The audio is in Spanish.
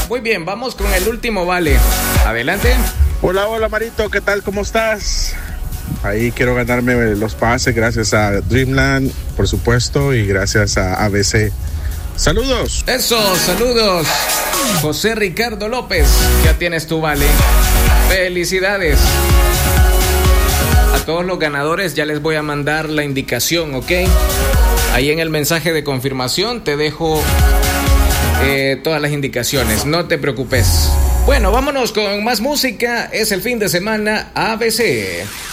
Muy bien, vamos con el último vale. Adelante. Hola Marito, ¿qué tal? ¿Cómo estás? Ahí quiero ganarme los pases gracias a Dreamland, por supuesto, y gracias a ABC. ¡Saludos! Eso, saludos. José Ricardo López, ya tienes tu vale. Felicidades. A todos los ganadores ya les voy a mandar la indicación, ¿ok? Ahí en el mensaje de confirmación te dejo todas las indicaciones, no te preocupes. Bueno, vámonos con más música. Es el fin de semana ABC.